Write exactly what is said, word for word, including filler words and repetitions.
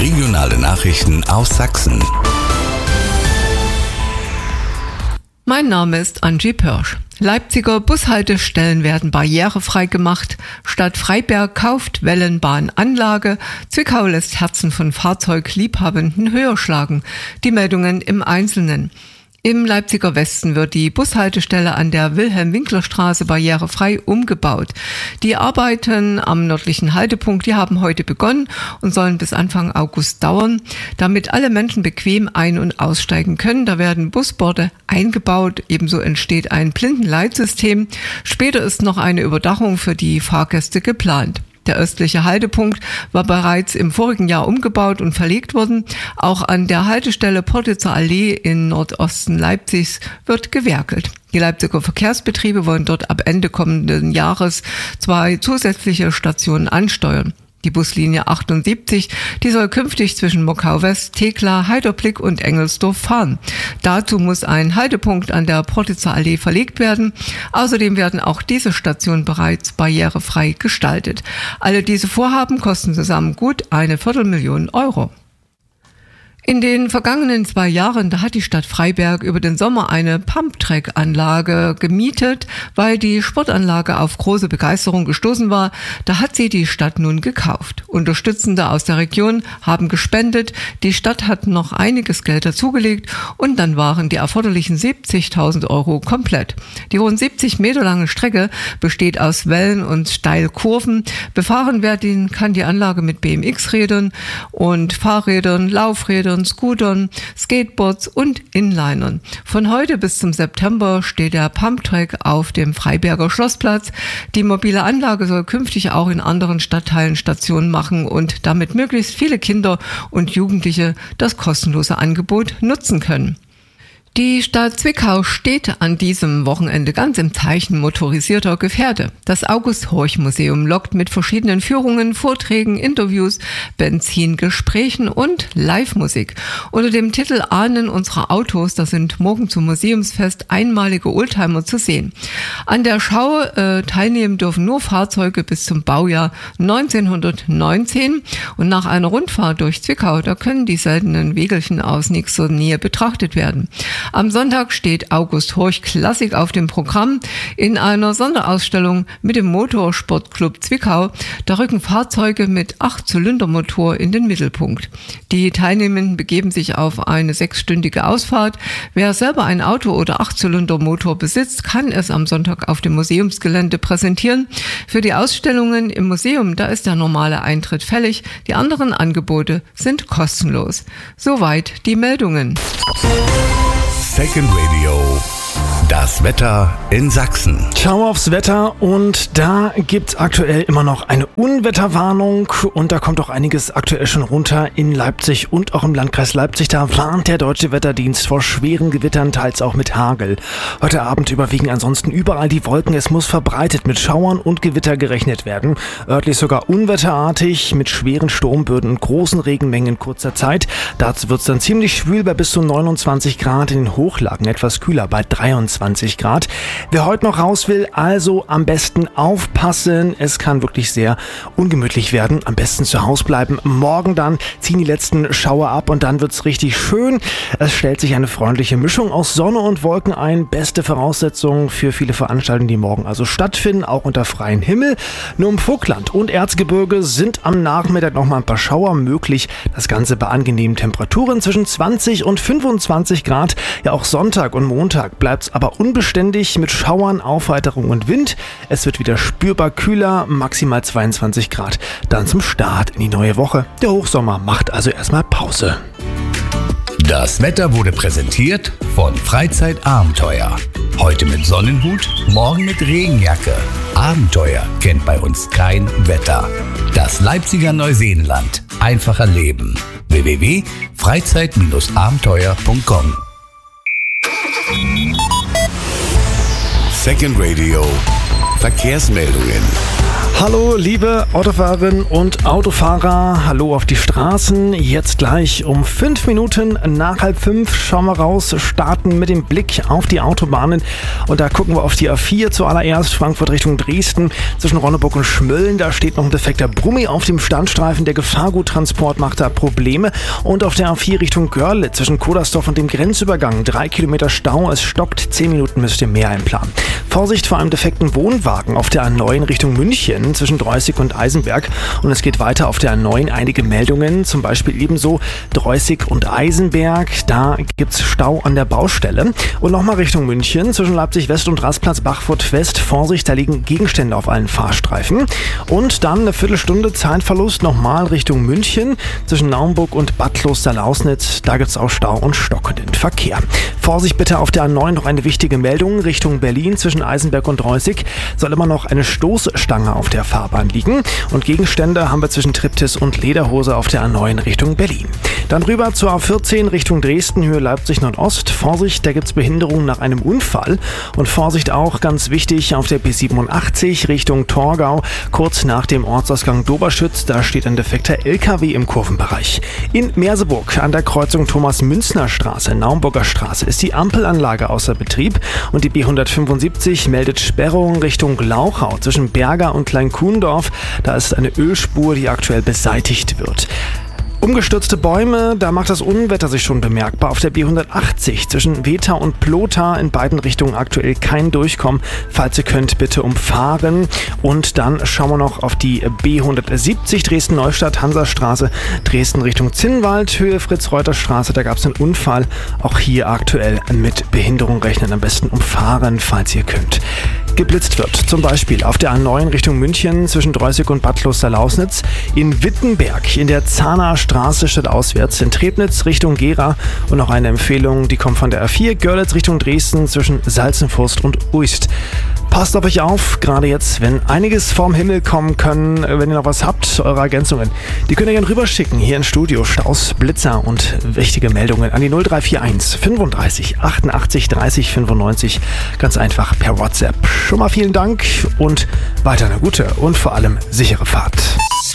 Regionale Nachrichten aus Sachsen. Mein Name ist Angie Pörsch. Leipziger Bushaltestellen werden barrierefrei gemacht. Stadt Freiberg kauft Wellenbahnanlage. Zwickau lässt Herzen von Fahrzeugliebhabenden höher schlagen. Die Meldungen im Einzelnen. Im Leipziger Westen wird die Bushaltestelle an der Wilhelm-Winkler-Straße barrierefrei umgebaut. Die Arbeiten am nördlichen Haltepunkt, die haben heute begonnen und sollen bis Anfang August dauern, damit alle Menschen bequem ein- und aussteigen können. Da werden Busborde eingebaut, ebenso entsteht ein Blindenleitsystem. Später ist noch eine Überdachung für die Fahrgäste geplant. Der östliche Haltepunkt war bereits im vorigen Jahr umgebaut und verlegt worden. Auch an der Haltestelle Portitzer Allee in Nordosten Leipzigs wird gewerkelt. Die Leipziger Verkehrsbetriebe wollen dort ab Ende kommenden Jahres zwei zusätzliche Stationen ansteuern. Die Buslinie achtundsiebzig, die soll künftig zwischen Mockau-West, Thekla, Heiderblick und Engelsdorf fahren. Dazu muss ein Haltepunkt an der Portitzer Allee verlegt werden. Außerdem werden auch diese Stationen bereits barrierefrei gestaltet. Alle diese Vorhaben kosten zusammen gut eine Viertelmillion Euro. In den vergangenen zwei Jahren, da hat die Stadt Freiberg über den Sommer eine Pumptrack-Anlage gemietet, weil die Sportanlage auf große Begeisterung gestoßen war. Da hat sie die Stadt nun gekauft. Unterstützende aus der Region haben gespendet. Die Stadt hat noch einiges Geld dazugelegt und dann waren die erforderlichen siebzigtausend Euro komplett. Die rund siebzig Meter lange Strecke besteht aus Wellen und Steilkurven. Befahren werden kann die Anlage mit B M X-Rädern und Fahrrädern, Laufrädern, Scootern, Skateboards und Inlinern. Von heute bis zum September steht der Pumptrack auf dem Freiberger Schlossplatz. Die mobile Anlage soll künftig auch in anderen Stadtteilen Stationen machen und damit möglichst viele Kinder und Jugendliche das kostenlose Angebot nutzen können. Die Stadt Zwickau steht an diesem Wochenende ganz im Zeichen motorisierter Gefährde. Das August-Horch-Museum lockt mit verschiedenen Führungen, Vorträgen, Interviews, Benzingesprächen und Live-Musik. Unter dem Titel Ahnen unserer Autos, da sind morgen zum Museumsfest einmalige Oldtimer zu sehen. An der Schau äh, teilnehmen dürfen nur Fahrzeuge bis zum Baujahr neunzehnhundertneunzehn und nach einer Rundfahrt durch Zwickau, da können die seltenen Wägelchen aus nächster Nähe betrachtet werden. Am Sonntag steht August Horch Klassik auf dem Programm in einer Sonderausstellung mit dem Motorsportclub Zwickau. Da rücken Fahrzeuge mit acht-Zylinder-Motor in den Mittelpunkt. Die Teilnehmenden begeben sich auf eine sechsstündige Ausfahrt. Wer selber ein Auto oder acht-Zylinder-Motor besitzt, kann es am Sonntag auf dem Museumsgelände präsentieren. Für die Ausstellungen im Museum, da ist der normale Eintritt fällig. Die anderen Angebote sind kostenlos. Soweit die Meldungen. Second Radio. Das Wetter in Sachsen. Schauen wir aufs Wetter und da gibt es aktuell immer noch eine Unwetterwarnung und da kommt auch einiges aktuell schon runter in Leipzig und auch im Landkreis Leipzig. Da warnt der Deutsche Wetterdienst vor schweren Gewittern, teils auch mit Hagel. Heute Abend überwiegen ansonsten überall die Wolken. Es muss verbreitet mit Schauern und Gewitter gerechnet werden. Örtlich sogar unwetterartig mit schweren Sturmböden und großen Regenmengen in kurzer Zeit. Dazu wird es dann ziemlich schwül bei bis zu neunundzwanzig Grad, in den Hochlagen etwas kühler bei dreiundzwanzig Grad. Wer heute noch raus will, also am besten aufpassen. Es kann wirklich sehr ungemütlich werden. Am besten zu Hause bleiben. Morgen dann ziehen die letzten Schauer ab und dann wird es richtig schön. Es stellt sich eine freundliche Mischung aus Sonne und Wolken ein. Beste Voraussetzungen für viele Veranstaltungen, die morgen also stattfinden, auch unter freiem Himmel. Nur im Vogtland und Erzgebirge sind am Nachmittag noch mal ein paar Schauer möglich. Das Ganze bei angenehmen Temperaturen zwischen zwanzig und fünfundzwanzig Grad. Ja, auch Sonntag und Montag bleibt es aber unbeständig mit Schauern, Aufheiterung und Wind. Es wird wieder spürbar kühler, maximal zweiundzwanzig Grad. Dann zum Start in die neue Woche. Der Hochsommer macht also erstmal Pause. Das Wetter wurde präsentiert von Freizeitabenteuer. Heute mit Sonnenhut, morgen mit Regenjacke. Abenteuer kennt bei uns kein Wetter. Das Leipziger Neuseenland. Einfacher Leben. w w w punkt freizeit abenteuer punkt com Second Radio. Verkehrsmeldungen. Hallo liebe Autofahrerinnen und Autofahrer, hallo auf die Straßen. Jetzt gleich um fünf Minuten nach halb fünf schauen wir raus, starten mit dem Blick auf die Autobahnen. Und da gucken wir auf die A vier zuallererst, Frankfurt Richtung Dresden, zwischen Ronneburg und Schmölln. Da steht noch ein defekter Brummi auf dem Standstreifen, der Gefahrguttransport macht da Probleme. Und auf der A vier Richtung Görlitz, zwischen Kodersdorf und dem Grenzübergang, drei Kilometer Stau, es stockt, zehn Minuten müsst ihr mehr einplanen. Vorsicht vor einem defekten Wohnwagen auf der A neun Richtung München, zwischen Dreußig und Eisenberg. Und es geht weiter auf der A neun. Einige Meldungen, zum Beispiel ebenso Dreußig und Eisenberg. Da gibt es Stau an der Baustelle. Und nochmal Richtung München, zwischen Leipzig West und Rastplatz Bachfurt West. Vorsicht, da liegen Gegenstände auf allen Fahrstreifen. Und dann eine Viertelstunde Zeitverlust nochmal Richtung München, zwischen Naumburg und Bad Kloster-Lausnitz. Da gibt es auch Stau und stockenden Verkehr. Vorsicht bitte auf der A neun, noch eine wichtige Meldung. Richtung Berlin, zwischen Eisenberg und Dreußig soll immer noch eine Stoßstange auf der Fahrbahn liegen. Und Gegenstände haben wir zwischen Triptis und Lederhose auf der A neun Richtung Berlin. Dann rüber zur A vierzehn Richtung Dresden, Höhe Leipzig Nordost. Vorsicht, da gibt es Behinderungen nach einem Unfall. Und Vorsicht auch, ganz wichtig, auf der B siebenundachtzig Richtung Torgau, kurz nach dem Ortsausgang Doberschütz. Da steht ein defekter L K W im Kurvenbereich. In Merseburg an der Kreuzung Thomas-Münzner-Straße, Naumburger Straße, ist die Ampelanlage außer Betrieb. Und die B hundertfünfundsiebzig meldet Sperrung Richtung Glauchau zwischen Berger und Kleinkuhndorf. Da ist eine Ölspur, die aktuell beseitigt wird. Umgestürzte Bäume, da macht das Unwetter sich schon bemerkbar. Auf der B hundertachtzig zwischen Wetha und Plotha in beiden Richtungen aktuell kein Durchkommen. Falls ihr könnt, bitte umfahren. Und dann schauen wir noch auf die B hundertsiebzig Dresden-Neustadt, Hansastraße, Dresden Richtung Zinnwald, Höhe Fritz-Reuter-Straße. Da gab es einen Unfall. Auch hier aktuell mit Behinderung rechnen. Am besten umfahren, falls ihr könnt. Geblitzt wird, zum Beispiel auf der A neun Richtung München zwischen Dreußig und Bad Kloster-Lausnitz, in Wittenberg, in der Zahner Straße stadtauswärts, in Trebnitz Richtung Gera und noch eine Empfehlung, die kommt von der A vier, Görlitz Richtung Dresden zwischen Salzenfurst und Uist. Passt auf euch auf, gerade jetzt, wenn einiges vorm Himmel kommen können, wenn ihr noch was habt, eure Ergänzungen, die könnt ihr gerne rüberschicken, hier ins Studio, Staus, Blitzer und wichtige Meldungen an die null drei vier eins fünfunddreißig achtundachtzig dreißig fünfundneunzig, ganz einfach per WhatsApp. Schon mal vielen Dank und weiter eine gute und vor allem sichere Fahrt.